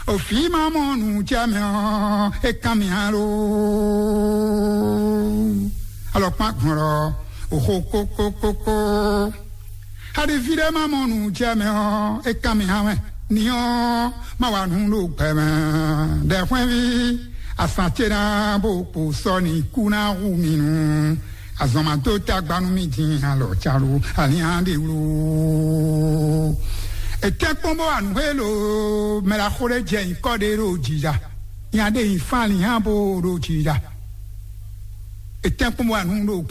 o fima monu jamia e camiaro alors pas goro o ko hade vire mamonu jamia e camiawe nio mawanu lo pema de fwenvi asantera bo po soni kuna uminu azoma to tagbanu mi din alo charu aliande ru ete pombo anu hello me la khore je ikode ro jija yande ifali han bo ro jija ete pombo anu lo